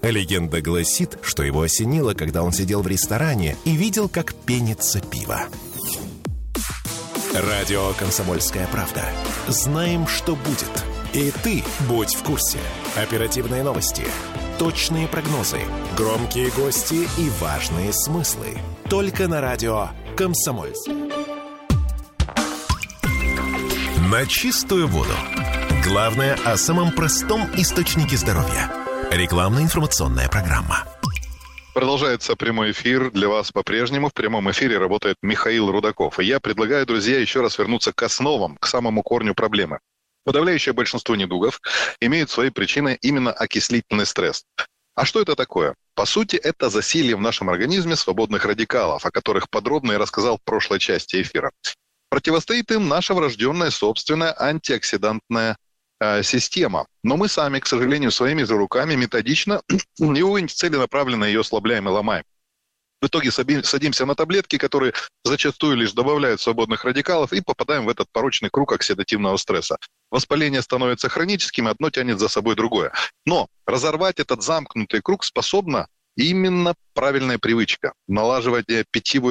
Легенда гласит, что его осенило, когда он сидел в ресторане и видел, как пенится пиво. Радио «Комсомольская правда». Знаем, что будет. И ты будь в курсе. Оперативные новости, точные прогнозы, громкие гости и важные смыслы. Только на радио «Комсомольская». На чистую воду. Главное о самом простом источнике здоровья. Рекламно-информационная программа. Продолжается прямой эфир. Для вас по-прежнему в прямом эфире работает Михаил Рудаков. И я предлагаю, друзья, еще раз вернуться к основам, к самому корню проблемы. Подавляющее большинство недугов имеют своей причиной именно окислительный стресс. А что это такое? По сути, это засилье в нашем организме свободных радикалов, о которых подробно я рассказал в прошлой части эфира. Противостоит им наша врожденная собственная антиоксидантная система. Но мы сами, к сожалению, своими же руками методично и целенаправленно ее ослабляем и ломаем. В итоге садимся на таблетки, которые зачастую лишь добавляют свободных радикалов, и попадаем в этот порочный круг оксидативного стресса. Воспаление становится хроническим, одно тянет за собой другое. Но разорвать этот замкнутый круг способна именно правильная привычка. Налаживание питьевого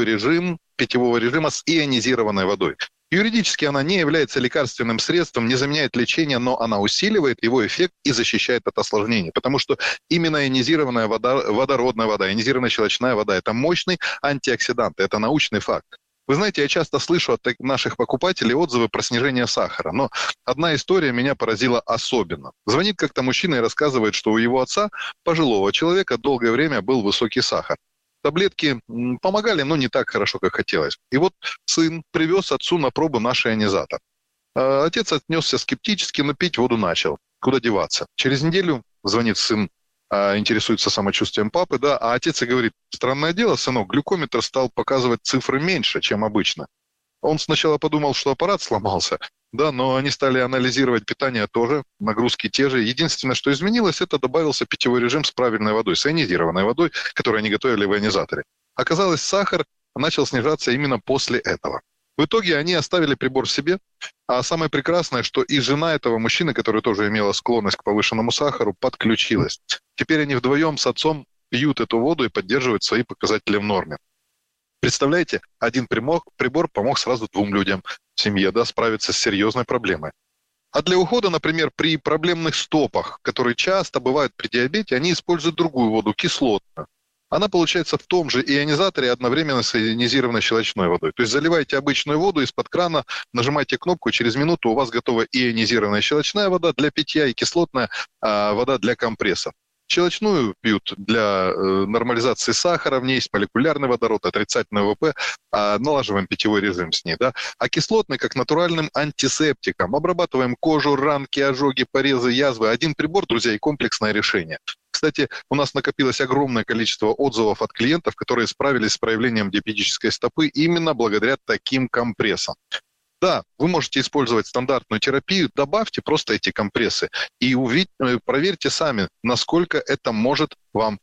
режима с ионизированной водой. Юридически она не является лекарственным средством, не заменяет лечение, но она усиливает его эффект и защищает от осложнений. Потому что именно ионизированная вода, водородная вода, ионизированная щелочная вода – это мощный антиоксидант, это научный факт. Вы знаете, я часто слышу от наших покупателей отзывы про снижение сахара, но одна история меня поразила особенно. Звонит как-то мужчина и рассказывает, что у его отца, пожилого человека, долгое время был высокий сахар. Таблетки помогали, но не так хорошо, как хотелось. И вот сын привез отцу на пробу наш ионизатор. Отец отнесся скептически, но пить воду начал. Куда деваться? Через неделю звонит сын, интересуется самочувствием папы, да, а отец и говорит: странное дело, сынок, глюкометр стал показывать цифры меньше, чем обычно. Он сначала подумал, что аппарат сломался, да, но они стали анализировать питание тоже, нагрузки те же. Единственное, что изменилось, это добавился питьевой режим с правильной водой, с ионизированной водой, которую они готовили в ионизаторе. Оказалось, сахар начал снижаться именно после этого. В итоге они оставили прибор себе, а самое прекрасное, что и жена этого мужчины, которая тоже имела склонность к повышенному сахару, подключилась. Теперь они вдвоем с отцом пьют эту воду и поддерживают свои показатели в норме. Представляете, один прибор помог сразу 2 людям в семье, да, справиться с серьезной проблемой. А для ухода, например, при проблемных стопах, которые часто бывают при диабете, они используют другую воду, кислотную. Она получается в том же ионизаторе одновременно с ионизированной щелочной водой. То есть заливаете обычную воду из-под крана, нажимаете кнопку, через минуту у вас готова ионизированная щелочная вода для питья и кислотная вода для компресса. Щелочную пьют для нормализации сахара, в ней есть молекулярный водород, отрицательный ВП, налаживаем питьевой режим с ней. Да? А кислотный как натуральным антисептиком. Обрабатываем кожу, ранки, ожоги, порезы, язвы. Один прибор, друзья, и комплексное решение. Кстати, у нас накопилось огромное количество отзывов от клиентов, которые справились с проявлением диабетической стопы именно благодаря таким компрессам. Да, вы можете использовать стандартную терапию, добавьте просто эти компрессы и проверьте сами, насколько это может вам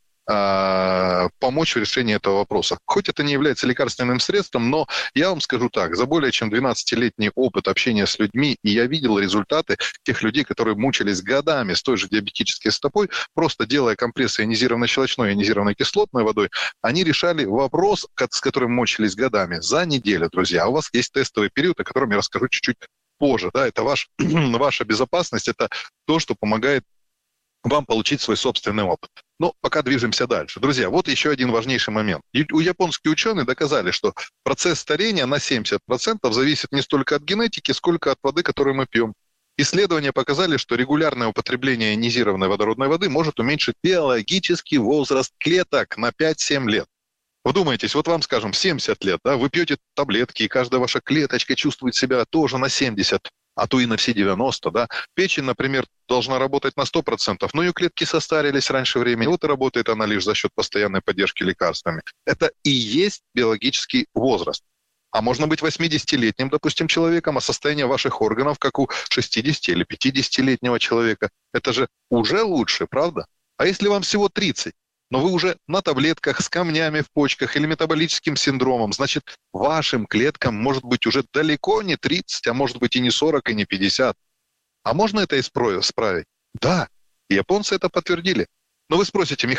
помочь в решении этого вопроса. Хоть это не является лекарственным средством, но я вам скажу так, за более чем 12-летний опыт общения с людьми, и я видел результаты тех людей, которые мучились годами с той же диабетической стопой, просто делая компрессы ионизированной щелочной, ионизированной кислотной водой, они решали вопрос, с которым мучились годами, за неделю, друзья. А у вас есть тестовый период, о котором я расскажу чуть-чуть позже. Да? Это ваша безопасность, это то, что помогает вам получить свой собственный опыт. Но пока движемся дальше. Друзья, вот еще один важнейший момент. Японские ученые доказали, что процесс старения на 70% зависит не столько от генетики, сколько от воды, которую мы пьем. Исследования показали, что регулярное употребление ионизированной водородной воды может уменьшить биологический возраст клеток на 5-7 лет. Вдумайтесь, вот вам, скажем, 70 лет, да, вы пьете таблетки, и каждая ваша клеточка чувствует себя тоже на 70, а то и на все 90, да. Печень, например, должна работать на 100%, но ее клетки состарились раньше времени. Вот и работает она лишь за счет постоянной поддержки лекарствами. Это и есть биологический возраст. А можно быть 80-летним, допустим, человеком, а состояние ваших органов, как у 60 или 50-летнего человека. Это же уже лучше, правда? А если вам всего 30? Но вы уже на таблетках с камнями в почках или метаболическим синдромом, значит, вашим клеткам может быть уже далеко не 30, а может быть и не 40, и не 50. А можно это исправить? Да, японцы это подтвердили. Но вы спросите,